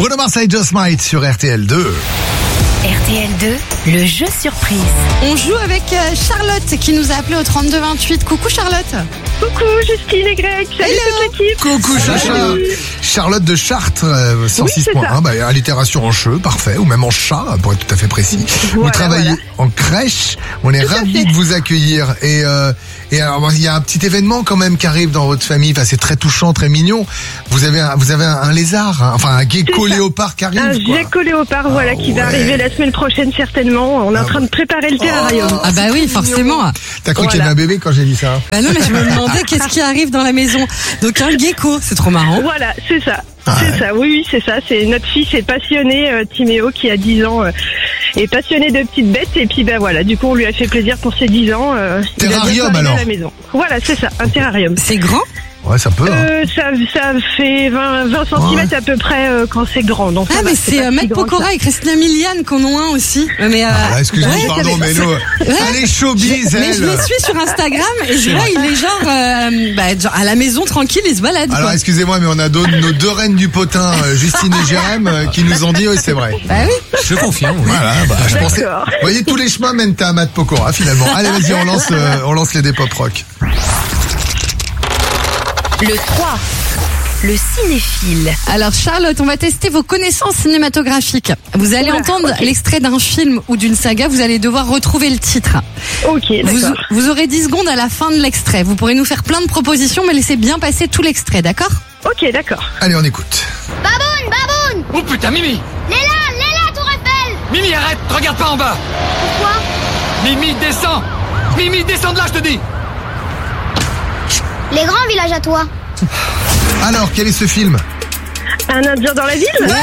Bruno Mars et Just Might sur RTL2. RTL2, le jeu surprise. On joue avec Charlotte qui nous a appelé au 3228. Coucou Charlotte. Coucou Justine et Greg, salut toute l'équipe. Coucou Chacha. Charlotte de Chartres, 106.1, Oui, allitération en cheveux, parfait, ou même en chat, pour être tout à fait précis. Vous travaillez en crèche, on est ravis de vous accueillir. Et alors, il y a un petit événement quand même qui arrive dans votre famille, enfin, c'est très touchant, très mignon. Vous avez un lézard, hein, enfin un gecko léopard qui arrive. Un gecko léopard, voilà, qui va arriver la semaine prochaine certainement. On est en train de préparer le terrarium. Ah bah oui, forcément. T'as cru qu'il y avait un bébé quand j'ai dit ça? Bah non, mais je me demandais qu'est-ce qui arrive dans la maison. Donc un gecko, c'est trop marrant. Voilà, c'est ça. C'est ça, oui, c'est ça. C'est notre fils est passionné, Timéo, qui a 10 ans, est passionné de petites bêtes. Et puis, ben voilà, du coup, on lui a fait plaisir pour ses 10 ans. Terrarium, alors. À la maison. Voilà, c'est ça, un terrarium. C'est grand? Ouais, ça peut. Ça fait 20 cm à peu près quand c'est grand. Donc ah, mais c'est Matt Pokora et Christina Milian qu'on en a un aussi. Mais excuse-moi, pardon, mais nous, elle est showbiz, elle. Mais je les suis sur Instagram et je vois, il est genre à la maison tranquille, il se balade. Alors, quoi. excusez-moi, mais on a nos deux reines du potin, Justine et Jérém, qui nous ont dit, oui, c'est vrai. Bah oui. Je confirme. Voilà, je pensais. Vous voyez, tous les chemins mènent à Matt Pokora, finalement. Allez, vas-y, on lance les Dépop Rock. Le 3, le cinéphile. Alors Charlotte, on va tester vos connaissances cinématographiques. Vous allez entendre l'extrait d'un film ou d'une saga, vous allez devoir retrouver le titre. Ok, d'accord. Vous aurez 10 secondes à la fin de l'extrait. Vous pourrez nous faire plein de propositions, mais laissez bien passer tout l'extrait, d'accord? Ok, d'accord. Allez, on écoute. Baboun! Oh putain, Mimi! Léla, Tour Eiffel! Mimi, arrête! Regarde pas en bas! Pourquoi? Mimi, descends! Mimi, descends de là, je te dis! Les grands villages à toi. Alors, quel est ce film? Un Indien dans la ville? Ah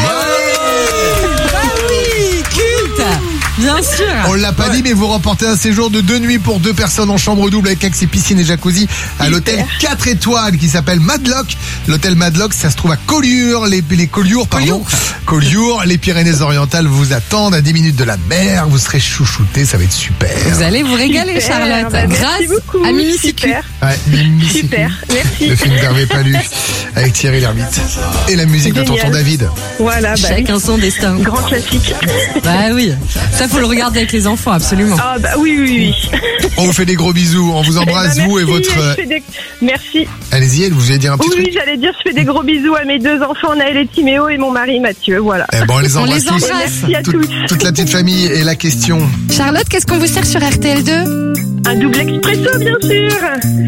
oui, culte. Bien sûr. On l'a pas dit, mais vous remportez un séjour de 2 nuits pour 2 personnes en chambre double avec accès piscine et jacuzzi à l'hôtel 4 étoiles qui s'appelle Madlock. L'hôtel Madlock, ça se trouve à Collioure, Collioure, les Pyrénées-Orientales vous attendent à 10 minutes de la mer. Vous serez chouchoutés, ça va être super. Vous allez vous régaler, Super, Charlotte. bah, grâce merci beaucoup, à Mimi Sicu. super. Ouais, Mimi Sicu. Super, merci. Le film d'Hervé Palu avec Thierry Lhermitte. Et la musique de Génial. tonton David. Voilà, bah, Chacun son destin. grand classique. Bah oui. Ça, faut le regarder avec les enfants, absolument. Ah bah oui. On vous fait des gros bisous. On vous embrasse, Eh ben, vous et merci, votre... Merci. Allez-y, vous allez dire un petit truc? Oui, j'allais dire, je fais des gros bisous à mes 2 enfants, Naël et Timéo, et mon mari Mathieu, voilà. Eh bon, on les embrasse les tous. embrasse. Merci à tous. Toute la petite famille et la question. Charlotte, qu'est-ce qu'on vous sert sur RTL2? Un double expresso, bien sûr.